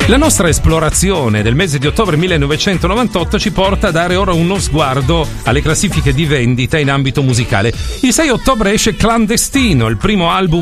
La nostra esplorazione del mese di ottobre 1998 ci porta a dare ora uno sguardo alle classifiche di vendita in ambito musicale. Il 6 ottobre esce Clandestino, il primo album